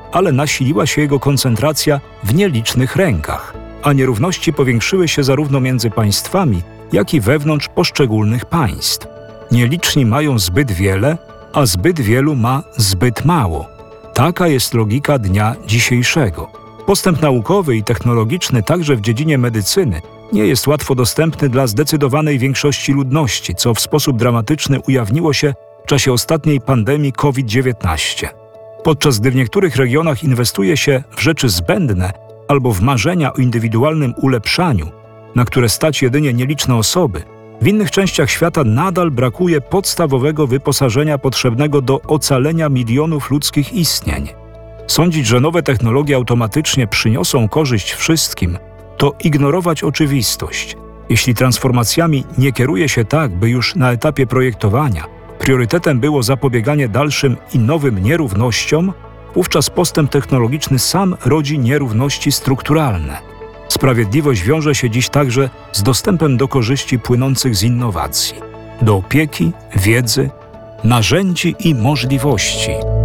ale nasiliła się jego koncentracja w nielicznych rękach, a nierówności powiększyły się zarówno między państwami, jak i wewnątrz poszczególnych państw. Nieliczni mają zbyt wiele, a zbyt wielu ma zbyt mało. Taka jest logika dnia dzisiejszego. Postęp naukowy i technologiczny także w dziedzinie medycyny nie jest łatwo dostępny dla zdecydowanej większości ludności, co w sposób dramatyczny ujawniło się w czasie ostatniej pandemii COVID-19. Podczas gdy w niektórych regionach inwestuje się w rzeczy zbędne albo w marzenia o indywidualnym ulepszaniu, na które stać jedynie nieliczne osoby, w innych częściach świata nadal brakuje podstawowego wyposażenia potrzebnego do ocalenia milionów ludzkich istnień. Sądzić, że nowe technologie automatycznie przyniosą korzyść wszystkim, to ignorować oczywistość. Jeśli transformacjami nie kieruje się tak, by już na etapie projektowania priorytetem było zapobieganie dalszym i nowym nierównościom, wówczas postęp technologiczny sam rodzi nierówności strukturalne. Sprawiedliwość wiąże się dziś także z dostępem do korzyści płynących z innowacji, do opieki, wiedzy, narzędzi i możliwości.